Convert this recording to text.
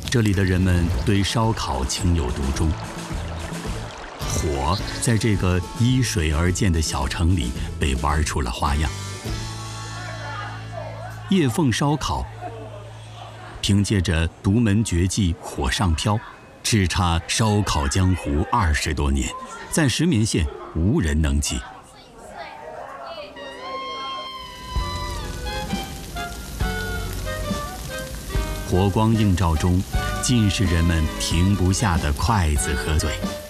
这里的人们对烧烤情有独钟。火在这个依水而建的小城里被玩出了花样。叶凤烧烤凭借着独门绝技火上飘，叱咤烧烤江湖20多年，在石棉县无人能及。火光映照中，尽是人们停不下的筷子和嘴。